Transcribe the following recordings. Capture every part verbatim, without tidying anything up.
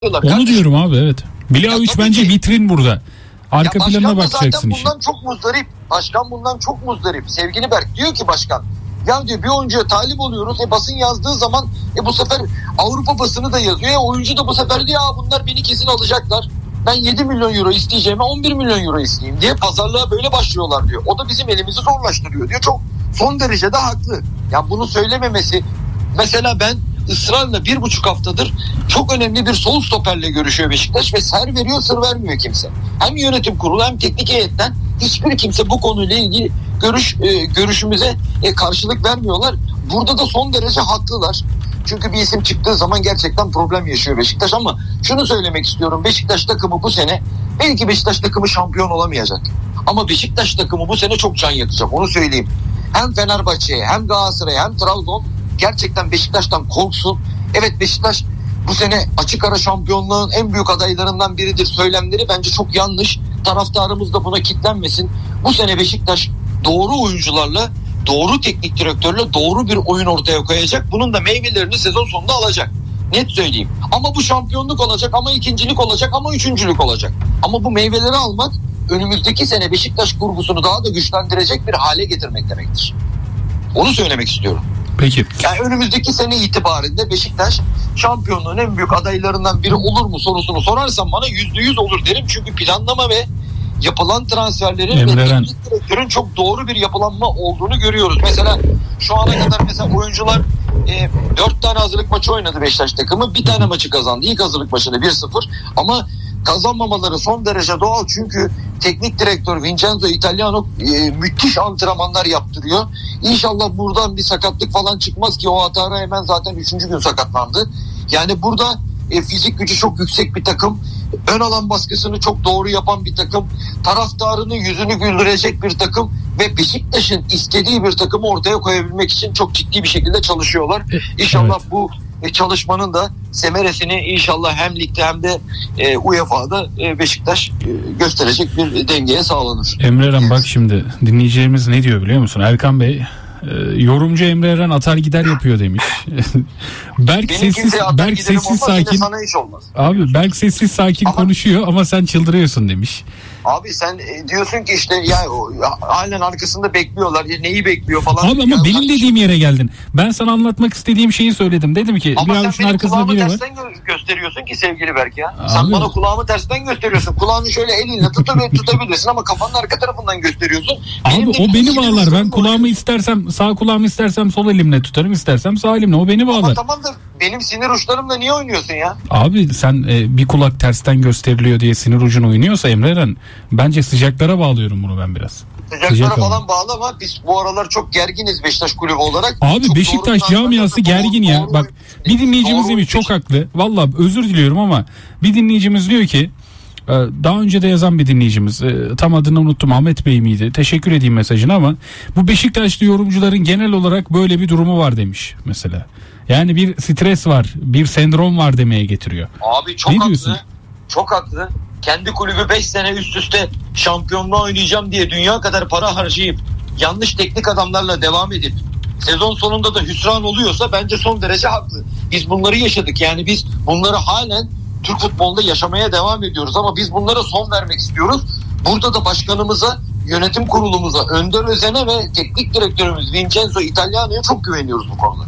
Onu kardeşim. diyorum abi, evet. Vlahovic bence ki vitrin burada. Arka ya planına bakacaksın zaten işin. bundan çok muzdarip. Başkan bundan çok muzdarip. Sevgili Berk diyor ki başkan, ya diyor bir oyuncuya talip oluyoruz. E basın yazdığı zaman e bu sefer Avrupa basını da yazıyor. E oyuncu da bu sefer diyor ya bunlar beni kesin alacaklar. Ben yedi milyon euro isteyeceğime on bir milyon euro isteyeyim diye pazarlığa böyle başlıyorlar diyor. O da bizim elimizi zorlaştırıyor diyor. Çok son derece de haklı. Ya bunu söylememesi, mesela ben ısrarla bir buçuk haftadır çok önemli bir sol stoperle görüşüyor Beşiktaş ve ser veriyor sır vermiyor kimse. Hem yönetim kurulu hem teknik heyetten hiçbir kimse bu konuyla ilgili görüş e, görüşümüze e, karşılık vermiyorlar. Burada da son derece haklılar. Çünkü bir isim çıktığı zaman gerçekten problem yaşıyor Beşiktaş, ama şunu söylemek istiyorum. Beşiktaş takımı bu sene, belki Beşiktaş takımı şampiyon olamayacak. Ama Beşiktaş takımı bu sene çok can yakacak, onu söyleyeyim. Hem Fenerbahçe'ye hem Galatasaray'a hem Trabzon gerçekten Beşiktaş'tan korksun. Evet, Beşiktaş bu sene açık ara şampiyonluğun en büyük adaylarından biridir söylemleri bence çok yanlış. Taraftarımız da buna kitlenmesin. Bu sene Beşiktaş doğru oyuncularla, doğru teknik direktörle doğru bir oyun ortaya koyacak. Bunun da meyvelerini sezon sonunda alacak. Net söyleyeyim. Ama bu şampiyonluk olacak, ama ikincilik olacak, ama üçüncülük olacak. Ama bu meyveleri almak önümüzdeki sene Beşiktaş kurgusunu daha da güçlendirecek bir hale getirmek demektir. Onu söylemek istiyorum. Peki. Yani önümüzdeki sene itibarında Beşiktaş şampiyonluğun en büyük adaylarından biri olur mu sorusunu sorarsan bana yüzde yüz olur derim. Çünkü planlama ve yapılan transferlerin Emre ve Eren. teknik direktörün çok doğru bir yapılanma olduğunu görüyoruz. Mesela şu ana kadar mesela oyuncular e, dört tane hazırlık maçı oynadı Beşiktaş takımı. Bir tane maçı kazandı. İlk hazırlık maçında bir sıfır. Ama kazanmamaları son derece doğal, çünkü teknik direktör Vincenzo Italiano e, müthiş antrenmanlar yaptırıyor. İnşallah buradan bir sakatlık falan çıkmaz ki o Atara hemen zaten üçüncü gün sakatlandı. Yani burada e, fizik gücü çok yüksek bir takım. Ön alan baskısını çok doğru yapan bir takım. Taraftarının yüzünü güldürecek bir takım ve Beşiktaş'ın istediği bir takımı ortaya koyabilmek için çok ciddi bir şekilde çalışıyorlar. İnşallah evet. bu çalışmanın da semeresini inşallah hem ligde hem de e, U E F A'da e, Beşiktaş e, gösterecek bir dengeye sağlanır. Emre Eren, bak şimdi dinleyeceğimiz ne diyor biliyor musun? Erkan Bey, e, yorumcu Emre Eren atar gider yapıyor demiş. Berk Benim sessiz, Berk sessiz olmaz, sakin. sana hiç olmaz. Abi Berk sessiz sakin ama konuşuyor ama sen çıldırıyorsun demiş. Abi sen diyorsun ki işte ya halen arkasında bekliyorlar. Ya neyi bekliyor falan. Abi ama ya, benim dediğim yere geldin. Ben sana anlatmak istediğim şeyi söyledim. Dedim ki ama sen benim arkasında kulağımı biri var. tersten gösteriyorsun ki sevgili Berk ya. Abi. Sen bana kulağımı tersten gösteriyorsun. Kulağını şöyle elinle tutab- tutabilirsin ama kafanın arka tarafından gösteriyorsun. Benim abi o beni bağlar. Ben kulağımı istersem sağ kulağımı istersem sol elimle tutarım, istersem sağ elimle. O beni bağlar. Ama tamam da benim sinir uçlarımla niye oynuyorsun ya? Abi sen e, bir kulak tersten gösteriliyor diye sinir ucun oynuyorsa Emre Eren, bence sıcaklara bağlıyorum bunu ben biraz. Sıcaklara Sıcak falan alalım. bağlı ama biz bu aralar çok gerginiz Beşiktaş kulübü olarak. Abi çok Beşiktaş camiası gergin ya. Doğru, bak bir dinleyicimiz demiş, çok haklı. Vallahi özür diliyorum ama bir dinleyicimiz diyor ki, daha önce de yazan bir dinleyicimiz, tam adını unuttum, Ahmet Bey miydi? Teşekkür edeyim mesajına, ama bu Beşiktaşlı yorumcuların genel olarak böyle bir durumu var demiş mesela. Yani bir stres var, bir sendrom var demeye getiriyor. Abi çok ne haklı. Diyorsun? Çok haklı. Kendi kulübü beş sene üst üste şampiyonluğa oynayacağım diye dünya kadar para harcayıp yanlış teknik adamlarla devam edip sezon sonunda da hüsran oluyorsa bence son derece haklı. Biz bunları yaşadık. Yani biz bunları halen Türk futbolunda yaşamaya devam ediyoruz ama biz bunlara son vermek istiyoruz. Burada da başkanımıza, yönetim kurulumuza, Önder Özen'e ve teknik direktörümüz Vincenzo Italiano'ya çok güveniyoruz bu konuda.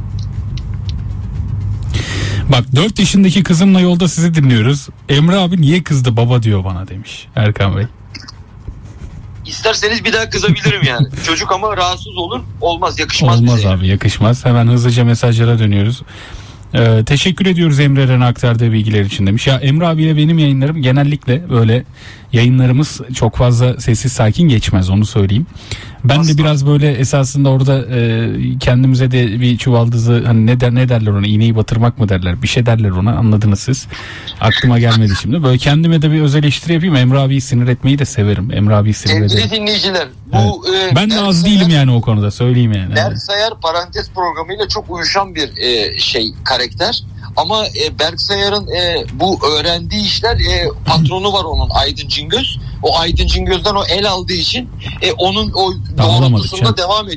Bak, dört yaşındaki kızımla yolda sizi dinliyoruz. Emre abi niye kızdı baba diyor bana demiş Erkan Bey. İsterseniz bir daha kızabilirim yani. Çocuk ama rahatsız olur. Olmaz, yakışmaz Olmaz bize. abi, yakışmaz. Hemen hızlıca mesajlara dönüyoruz. Ee, teşekkür ediyoruz Emre Eren'e aktardığı bilgiler için demiş. Ya Emre abiyle benim yayınlarım genellikle böyle, yayınlarımız çok fazla sessiz sakin geçmez, onu söyleyeyim. Ben Asla. de biraz böyle esasında orada e, kendimize de bir çuvaldızı, hani ne der ne derler ona, iğneyi batırmak mı derler, bir şey derler ona, anladınız siz. Aklıma gelmedi şimdi. Böyle kendime de bir öz eleştiri yapayım. Emre abiyi sinir etmeyi de severim. Emre abiyi sinir ederim. Sevgili dinleyiciler, bu evet. e, ben de az Sayar, değilim yani o konuda, söyleyeyim yani. Berk Sayar parantez programıyla çok uyuşan bir e, şey karakter. Ama e, Berk Sayar'ın e, bu öğrendiği işler, e, patronu var onun, Aydın Cingöz. O Aydın Cingöz'den o el aldığı için e, onun o doğrultusunda devam ediyor.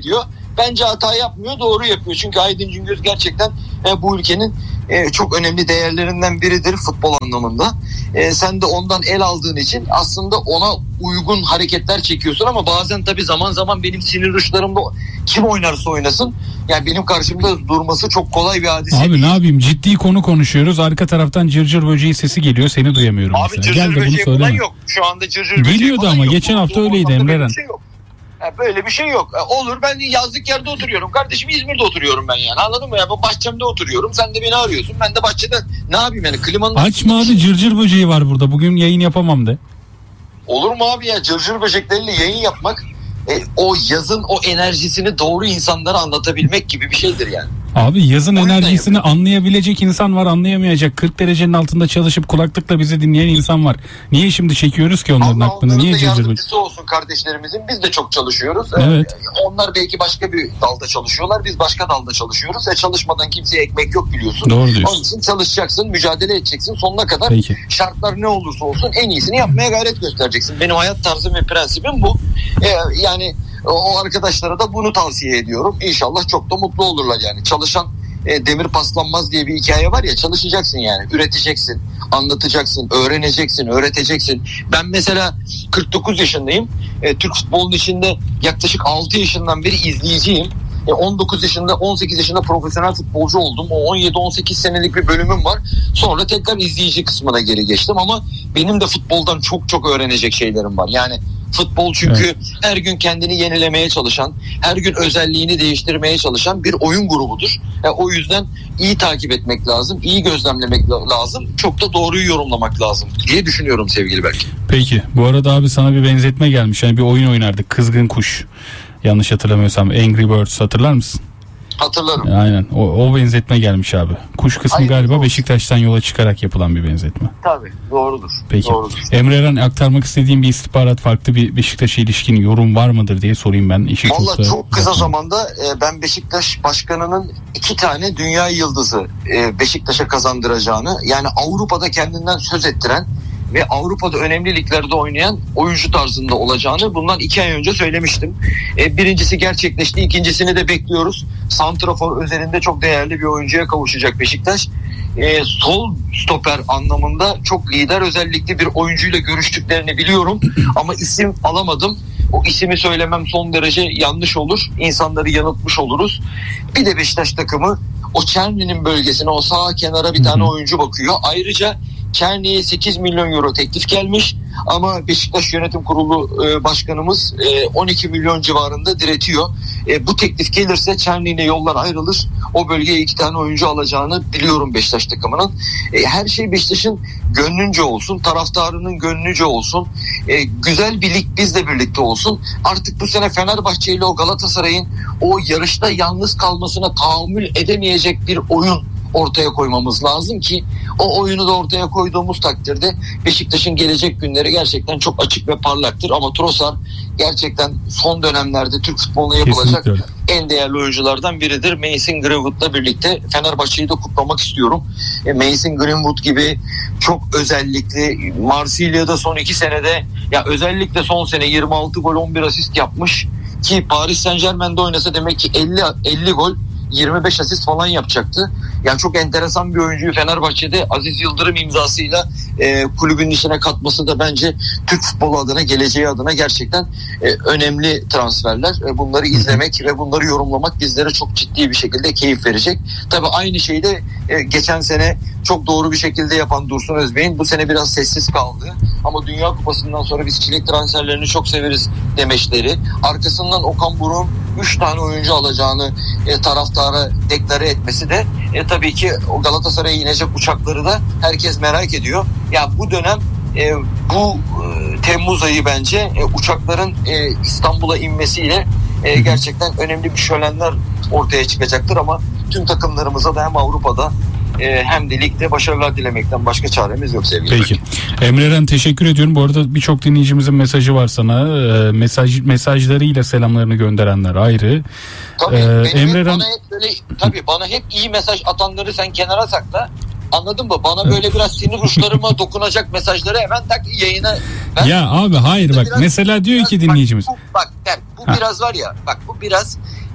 bence hata yapmıyor, doğru yapıyor. Çünkü Aydın Cingöz gerçekten e, bu ülkenin e, çok önemli değerlerinden biridir futbol anlamında. E, sen de ondan el aldığın için aslında ona uygun hareketler çekiyorsun ama bazen tabii zaman zaman benim sinir uçlarımda kim oynarsa oynasın yani benim karşımda durması çok kolay bir hadise. Abi değil. ne yapayım, ciddi konu konuşuyoruz, arka taraftan cırcır böceği sesi geliyor, seni duyamıyorum Abi mesela. cırcır Gel de bunu böceği falan söyleme. yok. Şu anda cırcır böceği Geliyordu falan ama yok. geçen Bu- hafta bu öyleydi ortamda böyle Emre Eren. bir şey yok. Ya böyle bir şey yok. E, Olur, ben yazlık yerde oturuyorum. Kardeşim İzmir'de oturuyorum ben yani. Anladın mı ya? Bu bahçemde oturuyorum. Sen de beni arıyorsun. Ben de bahçede ne yapayım yani? Klimanın Açma abi, cırcır böceği var burada, bugün yayın yapamam de. Olur mu abi ya? Cırcır böcekleriyle yayın yapmak e, o yazın o enerjisini doğru insanlara anlatabilmek gibi bir şeydir yani. Abi yazın O yüzden enerjisini yapıyorum. anlayabilecek insan var, anlayamayacak. kırk derecenin altında çalışıp kulaklıkla bizi dinleyen insan var. Niye şimdi çekiyoruz ki onların Allah aklını? onların Niye da cırcır böceği? yardımcısı olsun kardeşlerimizin. Biz de çok çalışıyoruz. Evet. Ee, Onlar belki başka bir dalda çalışıyorlar. Biz başka dalda çalışıyoruz. E çalışmadan kimseye ekmek yok biliyorsun. Doğru Onun diyorsun. için çalışacaksın, mücadele edeceksin sonuna kadar. Peki. Şartlar ne olursa olsun en iyisini yapmaya gayret göstereceksin. Benim hayat tarzım ve prensibim bu. Ee, yani o arkadaşlara da bunu tavsiye ediyorum. İnşallah çok da mutlu olurlar yani. Çalışan e, demir paslanmaz diye bir hikaye var ya, çalışacaksın yani. Üreteceksin, anlatacaksın, öğreneceksin, öğreteceksin. Ben mesela kırk dokuz yaşındayım. E, Türk futbolunun içinde yaklaşık altı yaşından beri izleyiciyim. E, on dokuz yaşında, on sekiz yaşında profesyonel futbolcu oldum. O on yedi on sekiz senelik bir bölümüm var. Sonra tekrar izleyici kısmına geri geçtim ama benim de futboldan çok çok öğrenecek şeylerim var. Yani futbol çünkü Evet. her gün kendini yenilemeye çalışan, her gün özelliğini değiştirmeye çalışan bir oyun grubudur. E, o yüzden iyi takip etmek lazım, iyi gözlemlemek la- lazım, çok da doğruyu yorumlamak lazım diye düşünüyorum sevgili Berk. Peki, bu arada abi sana bir benzetme gelmiş. Yani bir oyun oynardık, Kızgın Kuş. Yanlış hatırlamıyorsam Angry Birds, hatırlar mısın? Hatırlarım. Aynen, o, o benzetme gelmiş abi. Kuş kısmı Hayır, galiba doğru. Beşiktaş'tan yola çıkarak yapılan bir benzetme. Tabii doğrudur. Peki. Doğrudur. Emre Eren, aktarmak istediğim bir istihbarat, farklı bir Beşiktaş'a ilişkin yorum var mıdır diye sorayım ben. İşi Valla da- çok kısa zamanda e, ben Beşiktaş başkanının iki tane dünya yıldızı e, Beşiktaş'a kazandıracağını, yani Avrupa'da kendinden söz ettiren ve Avrupa'da önemli liglerde oynayan oyuncu tarzında olacağını bundan iki ay önce söylemiştim. E, birincisi gerçekleşti, ikincisini de bekliyoruz. Santrafor özelinde çok değerli bir oyuncuya kavuşacak Beşiktaş. E, sol stoper anlamında çok lider özellikli bir oyuncuyla görüştüklerini biliyorum ama isim alamadım. O ismi söylemem son derece yanlış olur. İnsanları yanıltmış oluruz. Bir de Beşiktaş takımı o Çerni'nin bölgesine, o sağ kenara bir tane oyuncu bakıyor. Ayrıca Çerni'ye sekiz milyon euro teklif gelmiş ama Beşiktaş Yönetim Kurulu e, başkanımız e, on iki milyon civarında diretiyor. E, bu teklif gelirse Çerni'yle yollar ayrılır. O bölgeye iki tane oyuncu alacağını biliyorum Beşiktaş takımının. E, her şey Beşiktaş'ın gönlünce olsun, taraftarının gönlünce olsun. E, güzel bir lig bizle birlikte olsun. Artık bu sene Fenerbahçe ile o Galatasaray'ın o yarışta yalnız kalmasına tahammül edemeyecek bir oyun ortaya koymamız lazım ki o oyunu da ortaya koyduğumuz takdirde Beşiktaş'ın gelecek günleri gerçekten çok açık ve parlaktır. Ama Trossard gerçekten son dönemlerde Türk futboluna yapılacak Kesinlikle öyle. en değerli oyunculardan biridir. Mason Greenwood'la birlikte Fenerbahçe'yi de kutlamak istiyorum. E, Mason Greenwood gibi çok özellikli, Marsilya'da son iki senede, ya özellikle son sene yirmi altı gol on bir asist yapmış ki Paris Saint-Germain'de oynasa demek ki elli elli gol yirmi beş asist falan yapacaktı. Yani çok enteresan bir oyuncuyu Fenerbahçe'de Aziz Yıldırım imzasıyla e, kulübün içine katması da bence Türk futbolu adına, geleceği adına gerçekten e, önemli transferler. E, bunları izlemek ve bunları yorumlamak bizlere çok ciddi bir şekilde keyif verecek. Tabii aynı şeyi de e, geçen sene çok doğru bir şekilde yapan Dursun Özbey'in bu sene biraz sessiz kaldı. Ama Dünya Kupası'ndan sonra biz çilek transferlerini çok severiz demeçleri. Arkasından Okan Buruk'un üç tane oyuncu alacağını e, taraftara deklare etmesi de e, tabii ki o Galatasaray'a inecek uçakları da herkes merak ediyor. Ya bu dönem e, bu e, Temmuz ayı bence e, uçakların e, İstanbul'a inmesiyle e, gerçekten önemli bir şölenler ortaya çıkacaktır ama tüm takımlarımıza da hem Avrupa'da e, hem de ligde başarılar dilemekten başka çaremiz yok sevgili. Peki. Emre Eren, teşekkür ediyorum. Bu arada birçok dinleyicimizin mesajı var sana. Ee, mesaj mesajlarıyla selamlarını gönderenler ayrı. Tabii Ee, benim hep Emre Eren- bana hep böyle, tabii bana hep iyi mesaj atanları sen kenara sakla. Anladın mı? Bana böyle biraz sinir uçlarıma dokunacak mesajları hemen tak yayına. Ben, Ya abi hayır bak, biraz- mesela diyor biraz- ki dinleyicimiz. Bak bu, bak, yani bu Ha. biraz var ya, bak bu biraz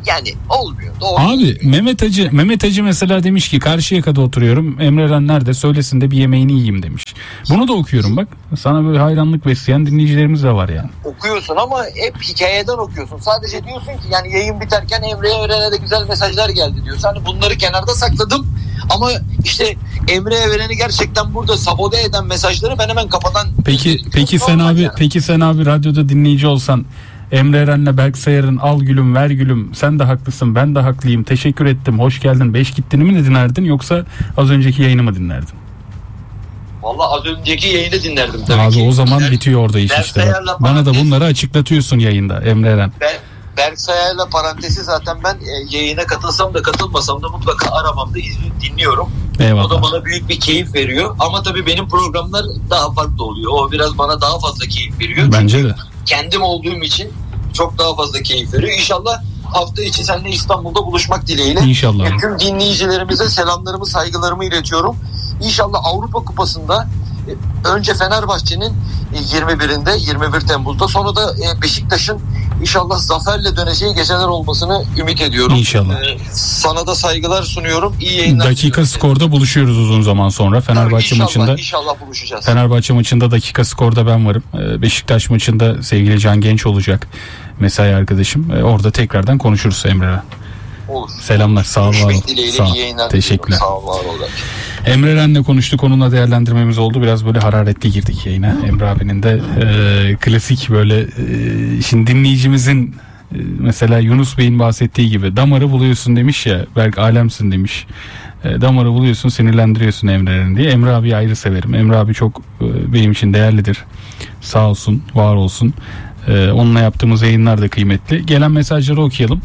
yani olmuyor. Doğru. Abi Mehmet Hacı, Mehmet Hacı mesela demiş ki Karşıyaka'da oturuyorum. Emre Eren nerede? Söylesin de bir yemeğini yiyeyim demiş. Bunu da okuyorum bak. Sana böyle hayranlık besleyen dinleyicilerimiz de var yani. Okuyorsun ama hep hikayeden okuyorsun. Sadece diyorsun ki yani yayın biterken Emre Eren'e de güzel mesajlar geldi diyorsun. Hani bunları kenarda sakladım. Ama işte Emre Eren'i gerçekten burada sabote eden mesajları ben hemen kafadan... Peki peki Çok sen normal abi yani. peki sen abi radyoda dinleyici olsan Emre Eren'le Berk Sayar'ın al gülüm ver gülüm sen de haklısın ben de haklıyım teşekkür ettim hoş geldin beş gittiğini mi dinlerdin yoksa az önceki yayını mı dinlerdin? Vallahi az önceki yayını dinlerdim tabii Abi ki. o zaman Ber- bitiyor orada iş Berk işte. Sayar'la Bak. Bana da parantez- bunları açıklatıyorsun yayında Emre Eren. Ben Berk Sayar'la parantezi zaten ben e, yayına katılsam da katılmasam da mutlaka aramamda izleyip dinliyorum. O da Eyvallah. bana büyük bir keyif veriyor. Ama tabii benim programlar daha farklı oluyor. O biraz bana daha fazla keyif veriyor. Bence de. Kendim olduğum için çok daha fazla keyif veriyor. İnşallah hafta içi seninle İstanbul'da buluşmak dileğiyle. İnşallah. E, Tüm dinleyicilerimize selamlarımı, saygılarımı iletiyorum. İnşallah Avrupa Kupası'nda e, önce Fenerbahçe'nin e, yirmi birinde yirmi bir Temmuz'da sonra da e, Beşiktaş'ın inşallah zaferle döneceği geceler olmasını ümit ediyorum. İnşallah. E, Sana da saygılar sunuyorum. İyi yayınlar. Dakika diliyorum. skorda buluşuyoruz uzun zaman sonra. Fenerbahçe İnşallah, maçında. İnşallah buluşacağız. Fenerbahçe maçında dakika skorda ben varım. Ee, Beşiktaş maçında sevgili Can Genç olacak. Mesai arkadaşım. Ee, Orada tekrardan konuşuruz Emre. Olur. Selamlar. Sağ ol. Var ol. Görüşmek dileğiyle Sağ ol. iyi yayınlar. Teşekkürler. Sağ ol, var ol. Emre Eren'le konuştuk. Onunla değerlendirmemiz oldu. Biraz böyle hararetli girdik yayına. Emre abinin de e, klasik böyle e, şimdi dinleyicimizin e, mesela Yunus Bey'in bahsettiği gibi damarı buluyorsun demiş ya. Berk alemsin demiş. E, damarı buluyorsun sinirlendiriyorsun Emre Eren diye. Emre abi ayrı severim. Emre abi çok e, benim için değerlidir. Sağ olsun, var olsun. E, onunla yaptığımız yayınlar da kıymetli. Gelen mesajları okuyalım.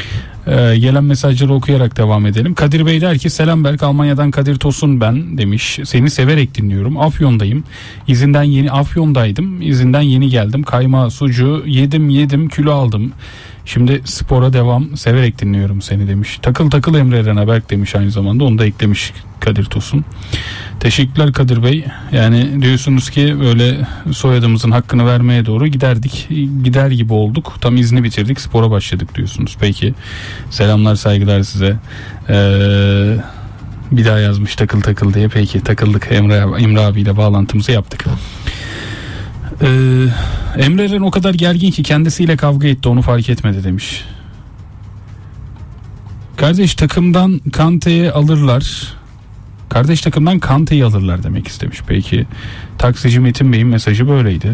Ee, gelen mesajları okuyarak devam edelim. Kadir Bey der ki selam Berk, Almanya'dan Kadir Tosun ben demiş. Seni severek dinliyorum. Afyon'dayım. İzinden yeni Afyon'daydım. İzinden yeni geldim. Kaymağı sucuğu yedim yedim kilo aldım. Şimdi spora devam. Severek dinliyorum seni demiş. Takıl takıl Emre Eren'e Berk demiş aynı zamanda. Onu da eklemiş Kadir Tosun. Teşekkürler Kadir Bey. Yani diyorsunuz ki böyle soyadımızın hakkını vermeye doğru giderdik. Gider gibi olduk. Tam izni bitirdik. Spora başladık diyorsunuz. Peki. Selamlar saygılar size. Ee, bir daha yazmış takıl takıl diye. Peki takıldık. Emre, Emre abiyle bağlantımızı yaptık. Ee, Emre Eren o kadar gergin ki kendisiyle kavga etti. Onu fark etmedi demiş. Kardeş takımdan Kante'yi alırlar. Kardeş takımdan Kante'yi alırlar demek istemiş. Peki taksici Metin Bey'in mesajı böyleydi.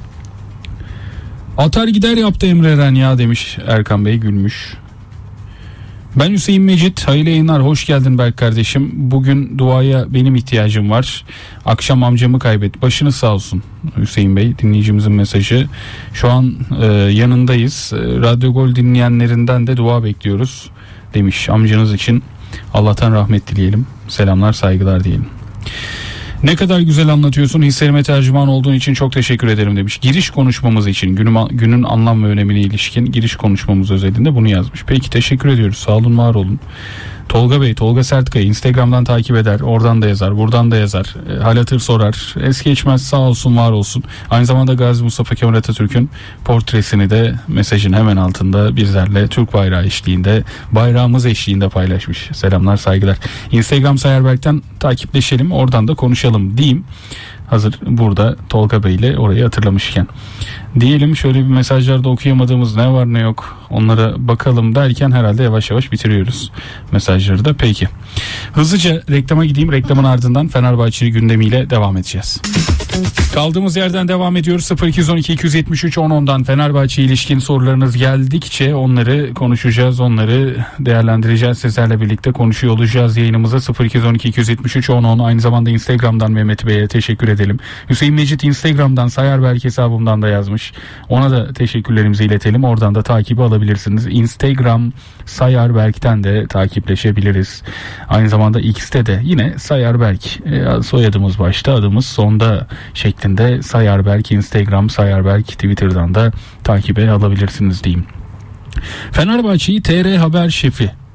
Atar gider yaptı Emre Eren ya demiş Erkan Bey gülmüş. Ben Hüseyin Mecit. Hayırlı yayınlar. Hoş geldin Berk kardeşim. Bugün duaya benim ihtiyacım var. Akşam amcamı kaybet. Başınız sağ olsun Hüseyin Bey. Dinleyicimizin mesajı. Şu an e, yanındayız. E, Radyo Gol dinleyenlerinden de dua bekliyoruz demiş amcanız için. Allah'tan rahmet dileyelim. Selamlar saygılar diyelim. Ne kadar güzel anlatıyorsun. Hislerime tercüman olduğun için çok teşekkür ederim demiş. Giriş konuşmamız için günün, günün anlam ve önemine ilişkin giriş konuşmamız özelinde bunu yazmış. Peki teşekkür ediyoruz. Sağ olun var olun. Tolga Bey, Tolga Sertkaya Instagram'dan takip eder. Oradan da yazar, buradan da yazar. E, hal hatır sorar. Es geçmez sağ olsun var olsun. Aynı zamanda Gazi Mustafa Kemal Atatürk'ün portresini de mesajın hemen altında bizlerle Türk bayrağı eşliğinde, bayrağımız eşliğinde paylaşmış. Selamlar saygılar. Instagram Sayarberk'ten takipleşelim. Oradan da konuşalım diyeyim. Hazır burada Tolga Bey ile orayı hatırlamışken. Diyelim şöyle bir mesajlarda okuyamadığımız ne var ne yok onlara bakalım derken herhalde yavaş yavaş bitiriyoruz mesajları da. Peki. Hızlıca reklama gideyim. Reklamın ardından Fenerbahçe gündemiyle devam edeceğiz. Kaldığımız yerden devam ediyoruz. sıfır iki on iki iki yetmiş üç on ondan Fenerbahçe ilişkin sorularınız geldikçe onları konuşacağız, onları değerlendireceğiz. Sizlerle birlikte konuşuyor olacağız. Yayınımıza sıfır iki on iki iki yetmiş üç on on aynı zamanda Instagram'dan Mehmet Bey'e teşekkür edelim. Hüseyin Mecit Instagram'dan Sayarberk hesabımdan da yazmış. Ona da teşekkürlerimizi iletelim. Oradan da takibi alabilirsiniz. Instagram Sayarberk'ten de takipleşebiliriz. Aynı zamanda X'te de yine Sayarberk e, soyadımız başta adımız sonda şeklinde Sayarberk Instagram Sayarberk Twitter'dan da takibe alabilirsiniz diyeyim. Fenerbahçe'yi T R Haber şefi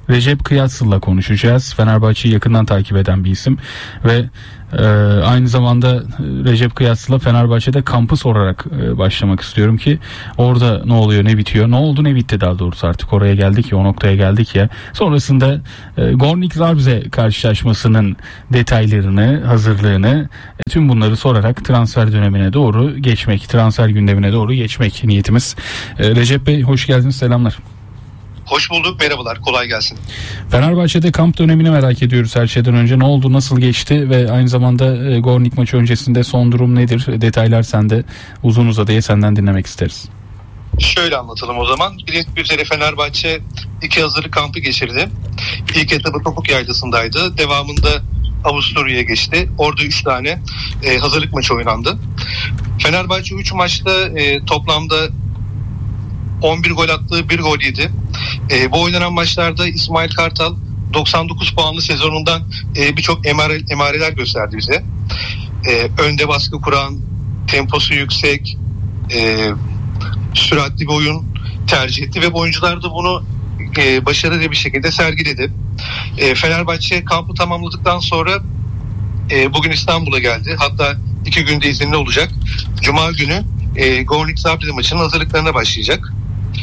Recep Kıyatsıl'la konuşacağız. Fenerbahçe'yi yakından takip eden bir isim ve e, aynı zamanda Recep Kıyatsıl'la Fenerbahçe'de kampı sorarak e, başlamak istiyorum ki orada ne oluyor, ne bitiyor, ne oldu, ne bitti, daha doğrusu artık oraya geldik ya, o noktaya geldik ya. Sonrasında e, Gornik Zabrze karşılaşmasının detaylarını, hazırlığını, e, tüm bunları sorarak transfer dönemine doğru geçmek, transfer gündemine doğru geçmek niyetimiz. E, Recep Bey hoş geldiniz, selamlar. Hoş bulduk, merhabalar, kolay gelsin. Fenerbahçe'de kamp dönemini merak ediyoruz her şeyden önce. Ne oldu, nasıl geçti ve aynı zamanda e, Gornik maçı öncesinde son durum nedir? Detaylar sende, uzun uzadıya senden dinlemek isteriz. Şöyle anlatalım o zaman. Bilindik üzere Fenerbahçe iki hazırlık kampı geçirdi. İlk etabı Topuk Yaylası'ndaydı. Devamında Avusturya'ya geçti. Orada üç tane e, hazırlık maçı oynandı. Fenerbahçe üç maçta e, toplamda on bir gol attığı, bir gol yedi. E, bu oynanan maçlarda İsmail Kartal doksan dokuz puanlı sezonundan e, birçok emare, emareler gösterdi bize. E, önde baskı kuran, temposu yüksek, e, süratli bir oyun tercih etti ve oyuncular da bunu e, başarılı bir şekilde sergiledi. E, Fenerbahçe kampı tamamladıktan sonra e, bugün İstanbul'a geldi. Hatta iki günde izinli olacak. Cuma günü e, Gornik Zabrze maçının hazırlıklarına başlayacak.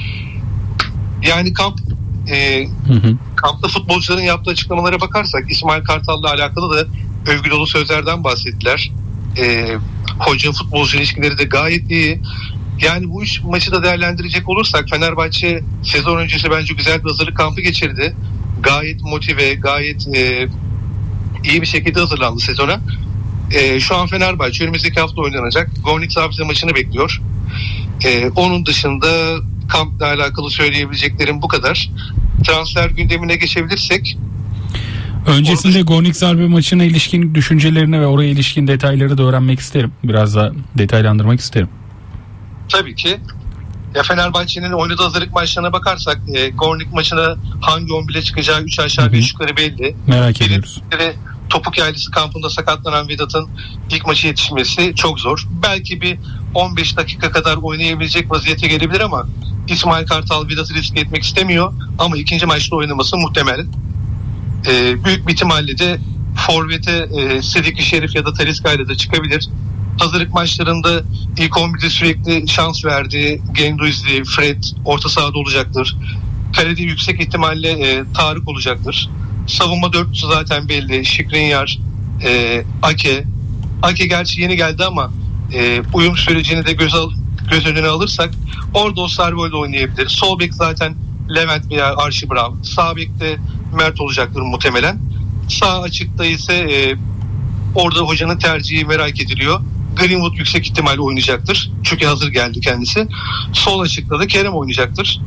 Yani kamp e, hı hı. kampta futbolcuların yaptığı açıklamalara bakarsak İsmail Kartal'la alakalı da övgü dolu sözlerden bahsettiler. E, hoca futbolcu ilişkileri de gayet iyi. Yani bu üç maçı da değerlendirecek olursak Fenerbahçe sezon öncesi bence güzel bir hazırlık kampı geçirdi. Gayet motive, gayet e, iyi bir şekilde hazırlandı sezona. E, şu an Fenerbahçe önümüzdeki hafta oynanacak Gornik Zabrze maçını bekliyor. E, onun dışında kampla alakalı söyleyebileceklerim bu kadar. Transfer gündemine geçebilirsek. Öncesinde orada... Gornik Zabrze maçına ilişkin düşüncelerini ve oraya ilişkin detayları da öğrenmek isterim. Biraz daha detaylandırmak isterim. Tabii ki. Ya Fenerbahçe'nin oynadığı hazırlık maçlarına bakarsak e, Gornik maçına hangi on bire çıkacağı üç aşağı beş yukarı belli. Merak ediyoruz. Ve Topuk Yaylası kampında sakatlanan Vedat'ın ilk maçı yetişmesi çok zor. Belki bir on beş dakika kadar oynayabilecek vaziyete gelebilir ama İsmail Kartal Vedat'ı riske etmek istemiyor. Ama ikinci maçta oynaması muhtemel. Ee, büyük bir ihtimalle de forvete e, Sediki Şerif ya da Talisca ile de çıkabilir. Hazırlık maçlarında ilk on birde sürekli şans verdi. Genduzi, Fred orta sahada olacaktır. Kalede yüksek ihtimalle e, Tarık olacaktır. Savunma dörtlüsü zaten belli. Skriniar, e, Ake. Ake gerçi yeni geldi ama e, uyum sürecini de göz, al, göz önüne alırsak orada Osterwold oynayabilir. Sol bek zaten Levent veya Archie Brown. Sağ bekte Mert olacaktır muhtemelen. Sağ açıkta ise e, orada hocanın tercihi merak ediliyor. Greenwood yüksek ihtimal oynayacaktır. Çünkü hazır geldi kendisi. Sol açıkta da Kerem oynayacaktır.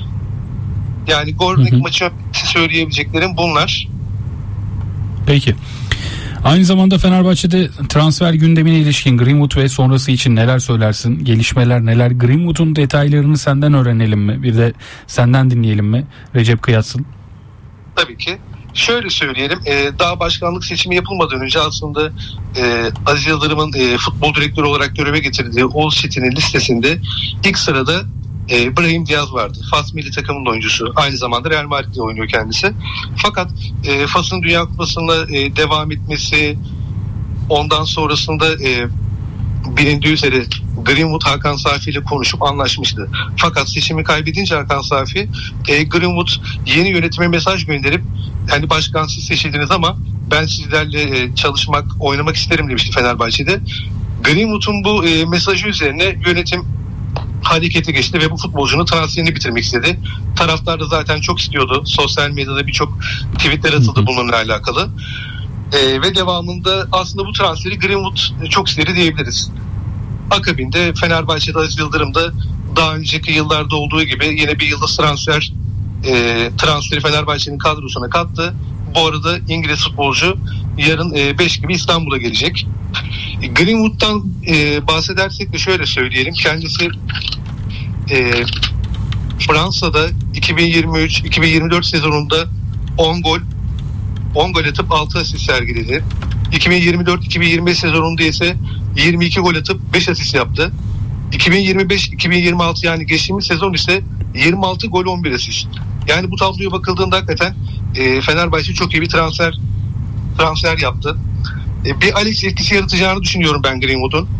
Yani Gornik maçı söyleyebileceklerim bunlar. Peki. Aynı zamanda Fenerbahçe'de transfer gündemine ilişkin Greenwood ve sonrası için neler söylersin? Gelişmeler neler? Greenwood'un detaylarını senden öğrenelim mi? Bir de senden dinleyelim mi? Recep Kıyatsıl. Tabii ki. Şöyle söyleyelim, e, daha başkanlık seçimi yapılmadan önce aslında e, Aziz Yıldırım'ın e, futbol direktörü olarak göreve getirdiği All City'nin listesinde ilk sırada e, Brahim Diaz vardı. Fas milli takımının oyuncusu. Aynı zamanda Real Madrid'de oynuyor kendisi. Fakat e, Fas'ın Dünya Kupası'nda e, devam etmesi, ondan sonrasında e, bilindiği üzere Greenwood Hakan Safi ile konuşup anlaşmıştı. Fakat seçimi kaybedince Hakan Safi e, Greenwood yeni yönetime mesaj gönderip hani başkan siz seçildiniz ama ben sizlerle e, çalışmak, oynamak isterim demişti Fenerbahçe'de. Greenwood'un bu e, mesajı üzerine yönetim harekete geçti ve bu futbolcunun transferini bitirmek istedi. Taraftar da zaten çok istiyordu. Sosyal medyada birçok tweetler atıldı bununla alakalı. E, ve devamında aslında bu transferi Greenwood çok istedi diyebiliriz. Akabinde Fenerbahçe'de Aziz Yıldırım da daha önceki yıllarda olduğu gibi yine bir yıldız transfer e, transferi Fenerbahçe'nin kadrosuna kattı. Bu arada İngiliz futbolcu yarın beş gibi İstanbul'a gelecek. Greenwood'dan e, bahsedersek de şöyle söyleyelim. Kendisi e, Fransa'da iki bin yirmi üç iki bin yirmi dört sezonunda on gol on gol atıp altı asist sergiledi. iki bin yirmi dört iki bin yirmi beş sezonunda ise yirmi iki gol atıp beş asist yaptı. iki bin yirmi beş iki bin yirmi altı yani geçtiğimiz sezon ise yirmi altı gol on bir asist. Yani bu tabloya bakıldığında hakikaten e, Fenerbahçe çok iyi bir transfer transfer yaptı. E, bir Alex etkisi yaratacağını düşünüyorum ben Greenwood'un.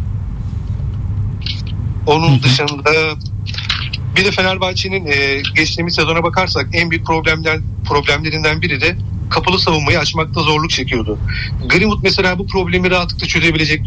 Onun dışında bir de Fenerbahçe'nin e, geçtiğimiz sezona bakarsak en büyük problemler problemlerinden biri de kapalı savunmayı açmakta zorluk çekiyordu. Greenwood mesela bu problemi rahatlıkla çözebilecek